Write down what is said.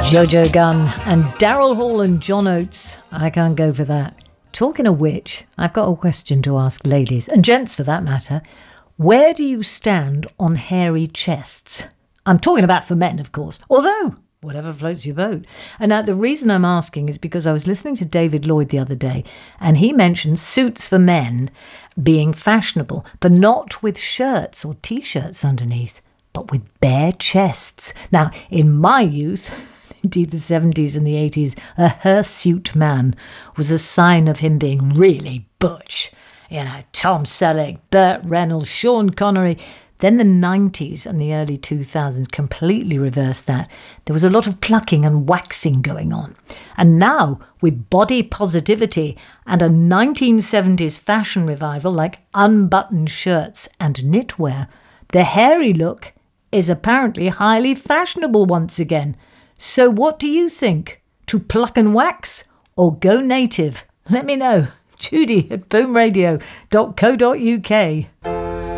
Jojo Gunn and Daryl Hall and John Oates. I can't go for that. Talking of which, I've got a question to ask ladies, and gents for that matter. Where do you stand on hairy chests? I'm talking about for men, of course, although whatever floats your boat. And now the reason I'm asking is because I was listening to David Lloyd the other day, and he mentioned suits for men being fashionable, but not with shirts or T-shirts underneath, but with bare chests. Now, in my youth, indeed the 70s and the 80s, a hirsute man was a sign of him being really butch. You know, Tom Selleck, Burt Reynolds, Sean Connery. Then the 90s and the early 2000s completely reversed that. There was a lot of plucking and waxing going on. And now, with body positivity and a 1970s fashion revival like unbuttoned shirts and knitwear, the hairy look is apparently highly fashionable once again. So what do you think? To pluck and wax or go native? Let me know. Judy at boomradio.co.uk.